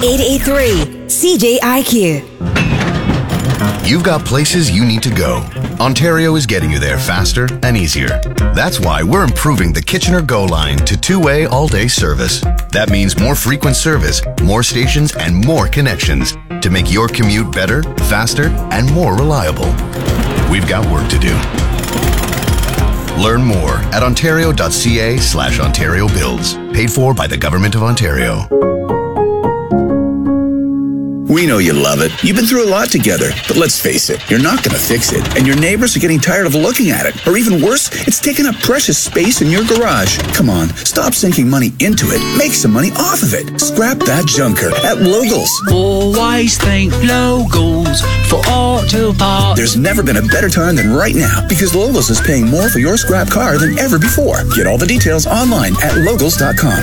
883 CJIQ. You've got places you need to go. Ontario is getting you there faster and easier. That's why we're improving the Kitchener Go line to two-way all-day service. That means more frequent service, more stations, and more connections to make your commute better, faster, and more reliable. We've got work to do. Learn more at ontario.ca/Ontario Builds. Paid for by the Government of Ontario. We know you love it. You've been through a lot together. But let's face it, you're not going to fix it. And your neighbors are getting tired of looking at it. Or even worse, it's taking up precious space in your garage. Come on, stop sinking money into it. Make some money off of it. Scrap that junker at Logos. Always think Logos for auto parts. There's never been a better time than right now because Logos is paying more for your scrap car than ever before. Get all the details online at logos.com.